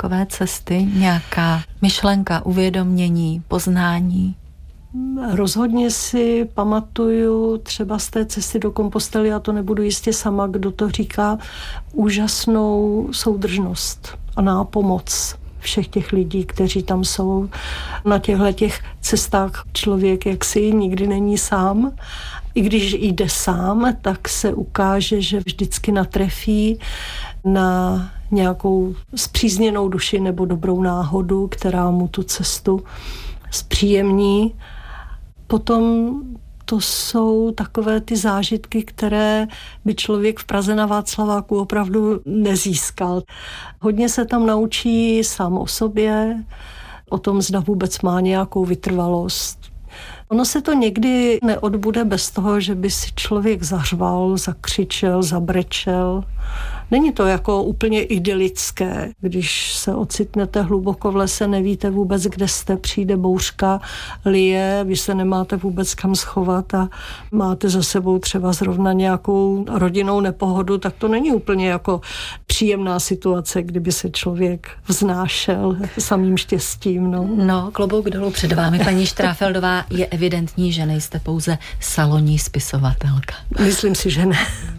takové cesty? Nějaká myšlenka, uvědomění, poznání? Rozhodně si pamatuju třeba z té cesty do Kompostely, a to nebudu jistě sama, kdo to říká, úžasnou soudržnost a nápomoc všech těch lidí, kteří tam jsou. Na těch cestách člověk jaksi nikdy není sám. I když jde sám, tak se ukáže, že vždycky natrefí na nějakou spřízněnou duši nebo dobrou náhodu, která mu tu cestu zpříjemní. Potom to jsou takové ty zážitky, které by člověk v Praze na Václaváku opravdu nezískal. Hodně se tam naučí sám o sobě, o tom, zda vůbec má nějakou vytrvalost. Ono se to někdy neodbude bez toho, že by si člověk zařval, zakřičel, zabrečel. Není to jako úplně idylické, když se ocitnete hluboko v lese, nevíte vůbec, kde jste, přijde bouřka, lije, vy se nemáte vůbec kam schovat a máte za sebou třeba zrovna nějakou rodinnou nepohodu, tak to není úplně jako příjemná situace, kdyby se člověk vznášel samým štěstím. No, klobouk dolů před vámi, paní Štráfeldová, je evidentní, že nejste pouze salonní spisovatelka. Myslím si, že ne.